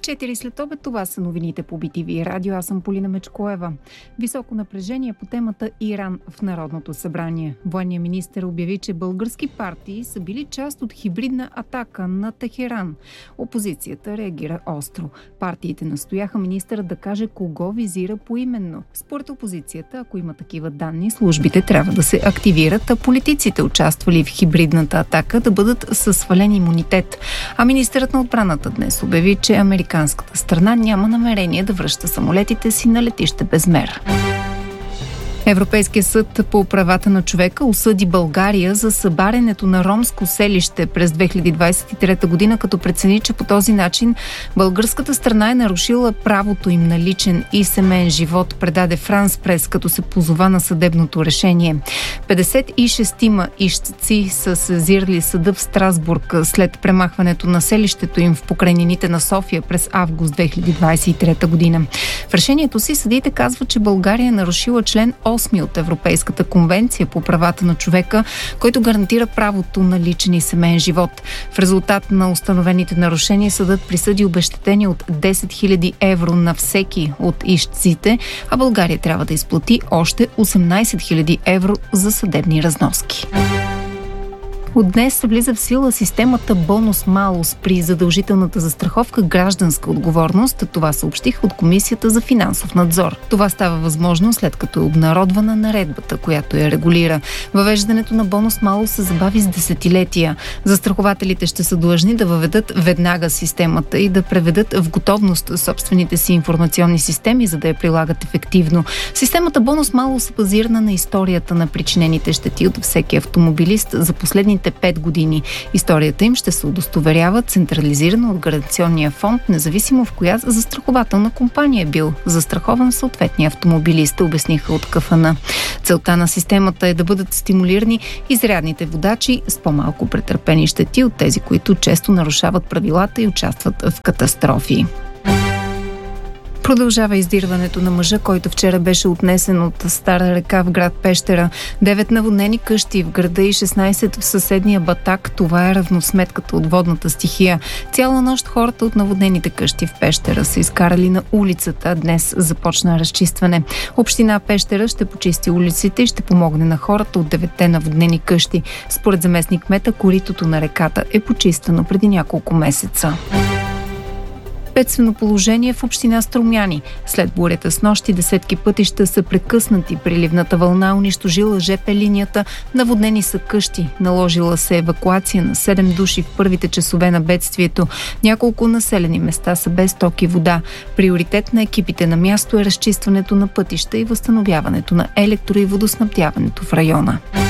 4 след обед, това са новините по BTV радио. Аз съм Полина Мечкоева. Високо напрежение по темата Иран в Народното събрание. Военният министър обяви, че български партии са били част от хибридна атака на Техеран. Опозицията реагира остро. Партиите настояха министърът да каже кого визира поименно. Според опозицията, ако има такива данни, службите трябва да се активират, а политиците, участвали в хибридната атака, да бъдат със свален имунитет. А министърът на отбраната днес обяви, че американската страна няма намерение да връща самолетите си на летище Безмер. Европейския съд по правата на човека осъди България за събарянето на ромско селище през 2023 година, като прецени, че по този начин българската страна е нарушила правото им на личен и семейен живот, предаде Франс Прес, като се позова на съдебното решение. 56-ма ищци са сезирали съда в Страсбург след премахването на селището им в покрайнините на София през август 2023 година. В решението си съдиите казват, че България е нарушила член 8 от Европейската конвенция по правата на човека, който гарантира правото на личен и семейен живот. В резултат на установените нарушения съдът присъди обезщетение от 10 000 евро на всеки от ищците, а България трябва да изплати още 18 000 евро за съдебни разноски. От днес влиза в сила системата бонус-малус при задължителната застраховка гражданска отговорност. Това съобщих от Комисията за финансов надзор. Това става възможно след като е обнародвана наредбата, която я регулира. Въвеждането на бонус-малус се забави с десетилетия. Застрахователите ще са длъжни да въведат веднага системата и да преведат в готовност собствените си информационни системи, за да я прилагат ефективно. Системата бонус-малус е базирана на историята на причинените щети от всеки автомобилист за последните 5 години. Историята им ще се удостоверява централизирано от гаранционния фонд, независимо в коя застрахователна компания е бил застрахован съответния автомобилист, обясниха от КФН. Целта на системата е да бъдат стимулирани изрядните водачи с по-малко претърпени щети от тези, които често нарушават правилата и участват в катастрофи. Продължава издирването на мъжа, който вчера беше отнесен от Стара река в град Пещера. 9 наводнени къщи в града и 16 в съседния Батак. Това е равносметката от водната стихия. Цяла нощ хората от наводнените къщи в Пещера са изкарали на улицата. Днес започна разчистване. Община Пещера ще почисти улиците и ще помогне на хората от 9 наводнени къщи. Според заместник кмета, коритото на реката е почистено преди няколко месеца. Бедствено положение в община Струмяни. След бурята с нощи десетки пътища са прекъснати. Приливната вълна унищожила ЖП линията, наводнени са къщи. Наложила се евакуация на 7 души в първите часове на бедствието. Няколко населени места са без ток и вода. Приоритет на екипите на място е разчистването на пътища и възстановяването на електро- и водоснабдяването в района.